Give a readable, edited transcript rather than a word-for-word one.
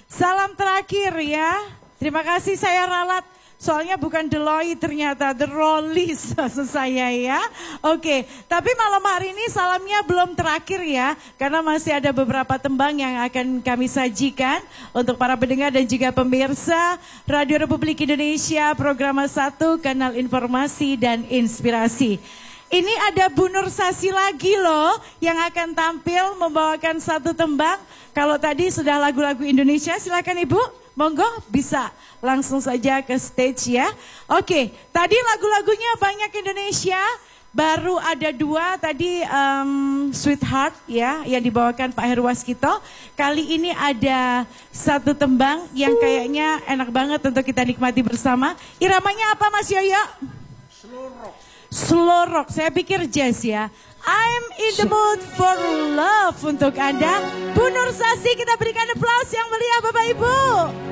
Salam terakhir ya. Terima kasih saya ralat. Soalnya bukan Deloitte ternyata, The Rollies maksud saya ya. Oke, tapi malam hari ini salamnya belum terakhir ya. Karena masih ada beberapa tembang yang akan kami sajikan untuk para pendengar dan juga pemirsa Radio Republik Indonesia, Program 1, Kanal Informasi dan Inspirasi. Ini ada Bu Nur Sasi lagi loh yang akan tampil membawakan satu tembang. Kalau tadi sudah lagu-lagu Indonesia, silakan Ibu. Monggo bisa langsung saja ke stage ya. Oke, tadi lagu-lagunya banyak Indonesia. Baru ada 2 tadi Sweetheart ya yang dibawakan Pak Heru Waskito. Kali ini ada satu tembang yang kayaknya enak banget untuk kita nikmati bersama. Iramanya apa Mas Yoyo? Slow rock, saya pikir jazz ya. I'm in the mood for love untuk Anda. Bu Nur Sasi, kita berikan aplaus yang meriah Bapak Ibu.